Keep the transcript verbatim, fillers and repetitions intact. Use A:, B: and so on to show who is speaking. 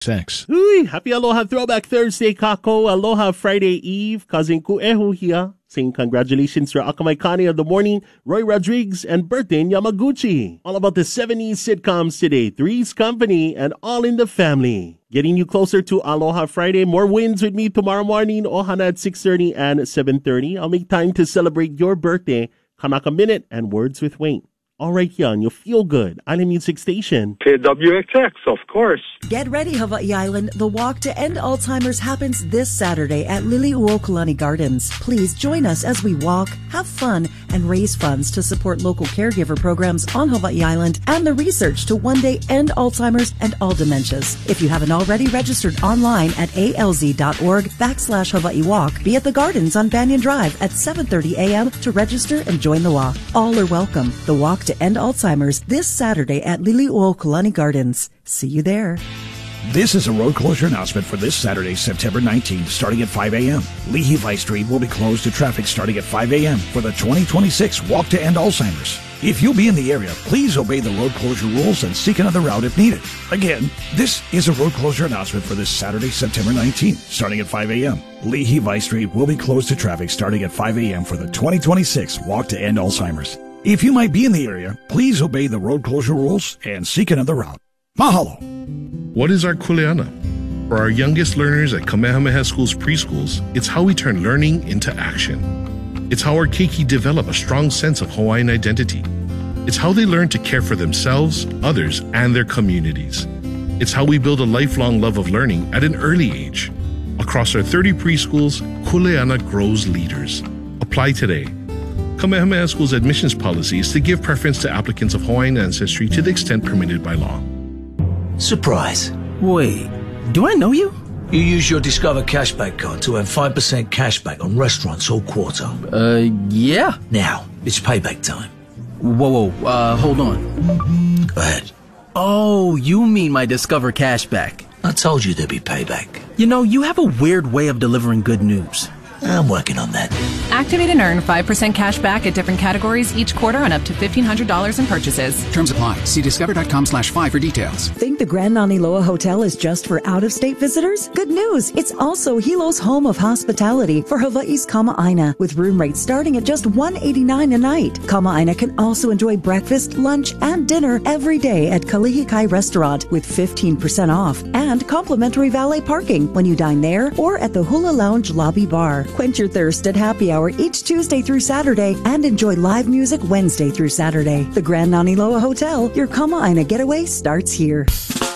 A: Sex.
B: Uy, happy Aloha Throwback Thursday, Kako. Aloha Friday Eve. Cousin Kuehu here. Saying congratulations to Akamai Kani of the morning, Roy Rodriguez, and birthday Yamaguchi. All about the seventies sitcoms today. Three's Company and All in the Family. Getting you closer to Aloha Friday. More wins with me tomorrow morning. Ohana at six thirty and seven thirty. I'll make time to celebrate your birthday. Kanaka Minute and Words with Wayne. All right, Young, you'll feel good. Island Music Station.
C: K W X X, of course.
D: Get ready, Hawaii Island. The Walk to End Alzheimer's happens this Saturday at Liliuokalani Gardens. Please join us as we walk, have fun, and raise funds to support local caregiver programs on Hawaii Island and the research to one day end Alzheimer's and all dementias. If you haven't already registered online at alz.org backslash Hawaii Walk, be at the Gardens on Banyan Drive at seven thirty a.m. to register and join the walk. All are welcome. The Walk to End Alzheimer's this Saturday at Liliuokalani Gardens. See you there.
A: This is a road closure announcement for this Saturday, September nineteenth, starting at five a.m. Lehigh Street will be closed to traffic starting at five a.m. for the twenty twenty-six Walk to End Alzheimer's. If you'll be in the area, please obey the road closure rules and seek another route if needed. Again, this is a road closure announcement for this Saturday, September nineteenth, starting at five a.m. Lehigh Street will be closed to traffic starting at five a.m. for the twenty twenty-six Walk to End Alzheimer's. If you might be in the area, please obey the road closure rules and seek another route. Mahalo.
E: What is our kuleana? For our youngest learners at Kamehameha School's preschools, it's how we turn learning into action. It's how our keiki develop a strong sense of Hawaiian identity. It's how they learn to care for themselves, others, and their communities. It's how we build a lifelong love of learning at an early age. Across our thirty preschools, Kuleana grows leaders. Apply today. Kamehameha School's admissions policy is to give preference to applicants of Hawaiian ancestry to the extent permitted by law.
F: Surprise.
G: Wait, do I know you?
F: You use your Discover Cashback card to earn five percent cashback on restaurants all quarter.
G: Uh, yeah.
F: Now, it's payback time.
G: Whoa, whoa, uh, hold on.
F: Go ahead.
G: Oh, you mean my Discover Cashback.
F: I told you there'd be payback.
G: You know, you have a weird way of delivering good news.
F: I'm working on that.
H: Activate and earn five percent cash back at different categories each quarter on up to fifteen hundred dollars in purchases.
I: Terms apply. See discover.com slash five for details.
D: Think the Grand Naniloa Hotel is just for out-of-state visitors? Good news! It's also Hilo's home of hospitality for Hawaii's Kama'aina, with room rates starting at just one hundred eighty-nine dollars a night. Kama'aina can also enjoy breakfast, lunch, and dinner every day at Kalihikai Restaurant with fifteen percent off and complimentary valet parking when you dine there or at the Hula Lounge lobby bar. Quench your thirst at happy hour each Tuesday through Saturday and enjoy live music Wednesday through Saturday. The Grand Naniloa Hotel, your Kama'aina getaway starts here.